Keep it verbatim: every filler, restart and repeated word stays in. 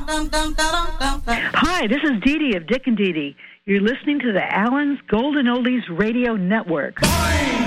Hi, this is Dee Dee of Dick and Dee Dee. You're listening to the Allen's Golden Oldies Radio Network.